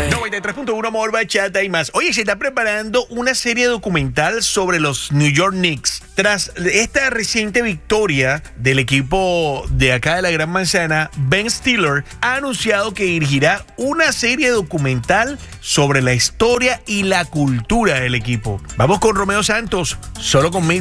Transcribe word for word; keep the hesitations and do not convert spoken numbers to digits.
noventa y tres punto uno Amor, Bachata y más. Oye, se está preparando una serie documental sobre los New York Knicks. Tras esta reciente victoria del equipo de acá de la Gran Manzana, Ben Stiller ha anunciado que dirigirá una serie documental sobre la historia y la cultura del equipo. Vamos con Romeo Santos, solo conmigo.